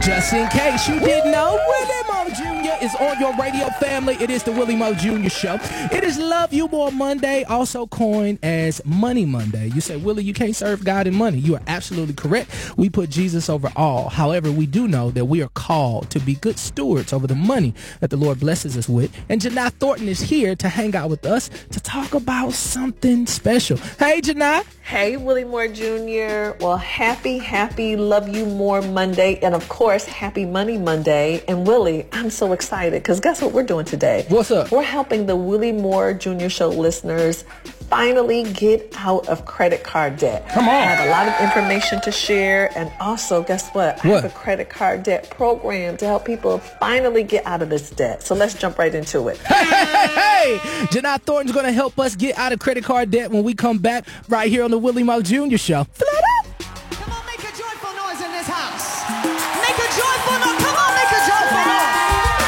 Just in case you didn't know, Willie Mo Jr. is on your radio family. It is the Willie Mo Jr. Show. It is Love You More Monday, also coined as Money Monday. You say, Willie, you can't serve God and money. You are absolutely correct. We put Jesus over all. However, we do know that we are called to be good stewards over the money that the Lord blesses us with. And Janai Thornton is here to hang out with us to talk about something special. Hey, Janai. Hey, Willie Moore Jr. Well, happy Love You More Monday. And of course, happy Money Monday. And Willie, I'm so excited because guess what we're doing today? What's up? We're helping the Willie Moore Jr. Show listeners finally get out of credit card debt. Come on. I have a lot of information to share. And also, guess what? I have a credit card debt program to help people finally get out of this debt. So let's jump right into it. Hey! Janai Thornton's going to help us get out of credit card debt when we come back right here on the Willie Mo Jr. Show.